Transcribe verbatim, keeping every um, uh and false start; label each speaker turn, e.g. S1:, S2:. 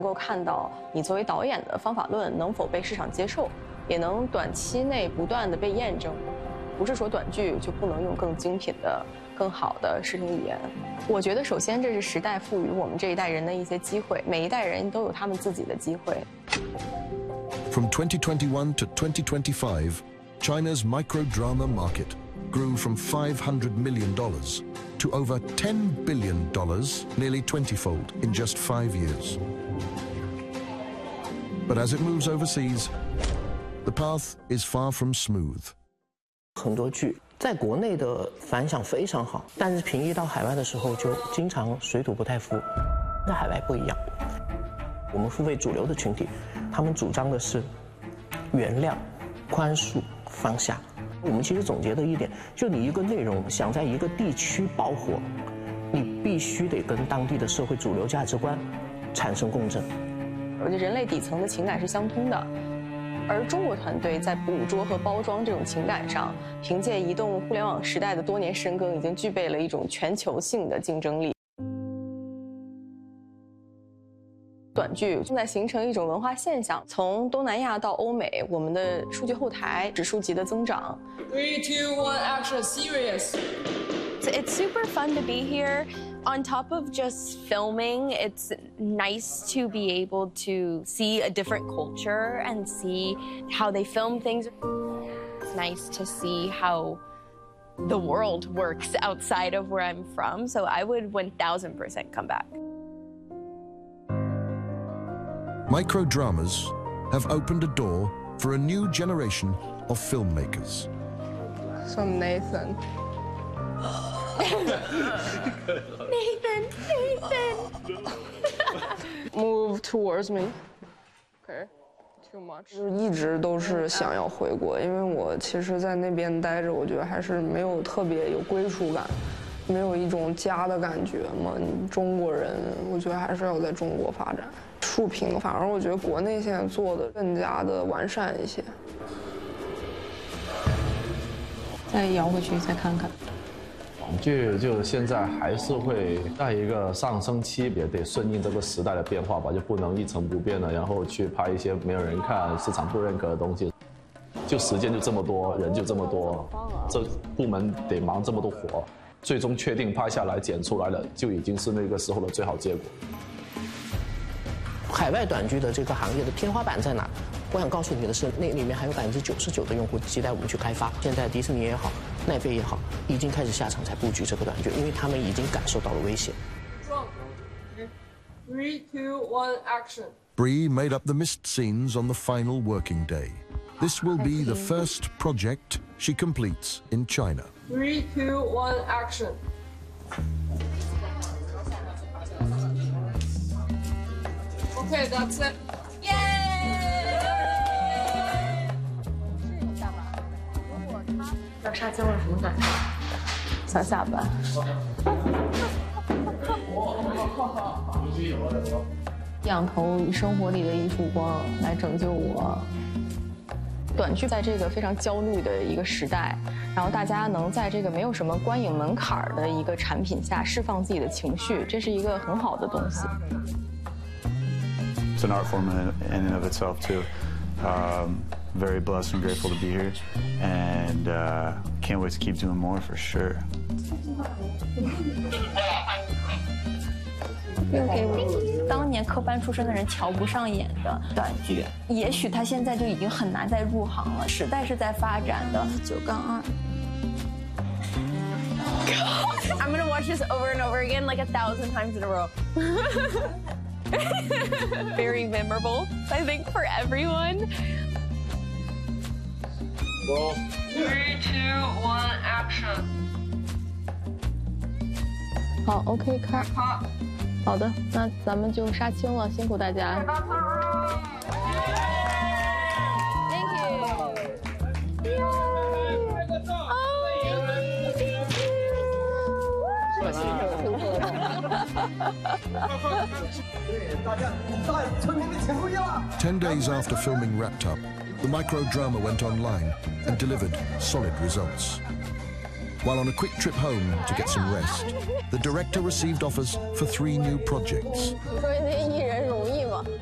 S1: 能够看到你作为导演的方法论能否被市场接受，也能短期内不断的被验证。不是说短剧就不能用更精品的、更好的视听语言。我觉得，首先这是时代赋予我们这一代人的一些机会，每一代人都有他们自己的机会。
S2: From twenty twenty-one to twenty twenty-five, China's microdrama market grew from five hundred million dollars to over ten billion dollars, nearly twenty-fold in just five years. But as it moves overseas, the path is far from smooth.
S3: 很多剧在国内的反响非常好，但是平移到海外的时候就经常水土不太服。在海外不一样，我们付费主流的群体，他们主张的是原谅、宽恕、放下。我们其实总结的一点，就你一个内容想在一个地区爆火，你必须得跟当地的社会主流价值观产生共振。
S1: 我觉得人类底层的情感是相通的。而中国团队在捕捉和包装这种情感上，凭借移动互联网时代的多年深耕，已经具备了一种全球性的竞争力。短剧正在形成一种文化现象，从东南亚到欧美，我们的数据后台指数级的增长。
S4: Three, two, one, action, serious.
S5: It's super fun to be here. On top of just filming, it's nice to be able to see a different culture and see how they film things. It's nice to see how the world works outside of where I'm from, so I would one thousand percent come back.
S2: Microdramas have opened a door for a new generation of filmmakers.
S4: So Nathan.
S5: Nathan, Nathan.
S4: Move towards me. Okay. Too much. 就是一直都是想要回国，因为我其实在那边待着，我觉得还是没有特别有归属感，没有一种家的感觉嘛。中国人，我觉得还是要在中国发展。竖屏，反而我觉得国内现在做的更加的完善一些。
S1: 再摇回去，再看看。
S6: 短剧就现在还是会在一个上升期，也得顺应这个时代的变化吧，就不能一成不变的，然后去拍一些没有人看、市场不认可的东西。就时间就这么多，人就这么多，这部门得忙这么多活，最终确定拍下来、剪出来了，就已经是那个时候的最好结果。
S3: 海外短剧的这个行业的天花板在哪？我想告诉你的是，那里面还有百分之九十九的用户期待我们去开发。现在迪士尼也好，奈飞也好，已经开始下场才布局这个短剧，因为他们已经感受到了威胁。
S4: Three, two, one, action.
S2: Brie made up the missed scenes on the final working day. This will be the first project she completes in China.
S4: Three, two, one, action. Okay, that's it.
S5: Yay!
S1: 要杀青了什么感觉？想下班。仰头以生活里的一束光来拯救我。短剧在这个非常焦虑的一个时代，然后大家能在这个没有什么观影门槛的一个产品下释放自己的情绪，这是一个很好的东西。
S7: It's an art form in, in and of itself too. Um, very blessed and grateful to be here, and uh, can't wait to keep doing more for sure.
S8: 又给我当年科班出身的人瞧不上眼的短剧，也许他现在就已经很难再入行了。时代是在发展的。九杠二。
S5: I'm gonna watch this over and over again like a thousand times in a row. Very memorable, I think, for everyone.
S4: Roll. Three, two, one, action.
S1: 好 ，OK， 开。好的，那咱们就杀青了，辛苦大家。
S5: Thank you.
S2: Ten days after filming wrapped up, the microdrama went online and delivered solid results. While on a quick trip home to get some rest, the director received offers for three new projects.